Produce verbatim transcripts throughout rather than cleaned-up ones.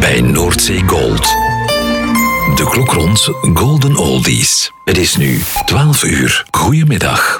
bij Noordzee Gold. De klok rond Golden Oldies. Het is nu twaalf uur. Goedemiddag.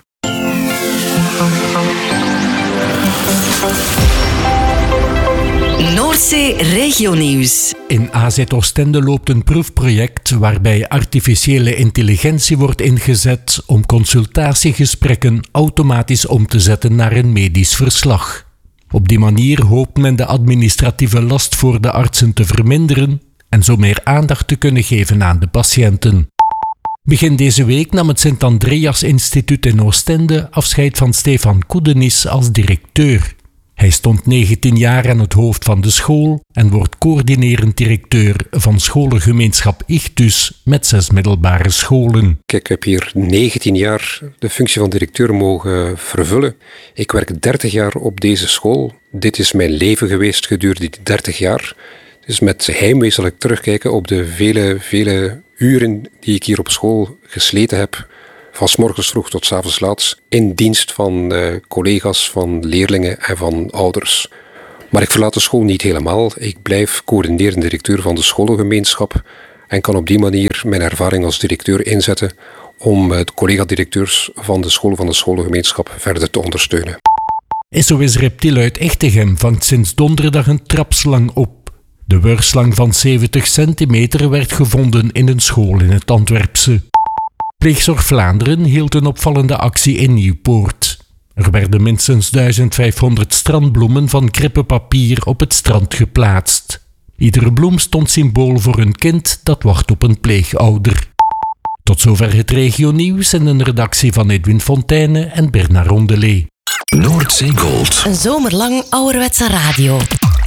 Noordzee Regionieuws. In A Z Oostende loopt een proefproject waarbij artificiële intelligentie wordt ingezet om consultatiegesprekken automatisch om te zetten naar een medisch verslag. Op die manier hoopt men de administratieve last voor de artsen te verminderen en zo meer aandacht te kunnen geven aan de patiënten. Begin deze week nam het Sint-Andreas Instituut in Oostende afscheid van Stefan Koedenis als directeur. Hij stond negentien jaar aan het hoofd van de school en wordt coördinerend directeur van scholengemeenschap Ichthus met zes middelbare scholen. Ik heb hier negentien jaar de functie van directeur mogen vervullen. Ik werk dertig jaar op deze school. Dit is mijn leven geweest gedurende die dertig jaar. Dus met heimwee zal ik terugkijken op de vele, vele uren die ik hier op school gesleten heb. Van 's morgens vroeg tot 's avonds laat, in dienst van uh, collega's, van leerlingen en van ouders. Maar ik verlaat de school niet helemaal. Ik blijf coördinerend directeur van de scholengemeenschap en kan op die manier mijn ervaring als directeur inzetten om uh, de collega-directeurs van de scholen van de scholengemeenschap verder te ondersteunen. S O S Reptiel uit Echtegem vangt sinds donderdag een trapslang op. De wurfslang van zeventig centimeter werd gevonden in een school in het Antwerpse. Pleegzorg Vlaanderen hield een opvallende actie in Nieuwpoort. Er werden minstens duizend vijfhonderd strandbloemen van krippenpapier op het strand geplaatst. Iedere bloem stond symbool voor een kind dat wacht op een pleegouder. Tot zover het regionieuws in een redactie van Edwin Fonteyne en Bernard Rondelet. Noordzee Gold. Een zomerlang ouderwetse radio.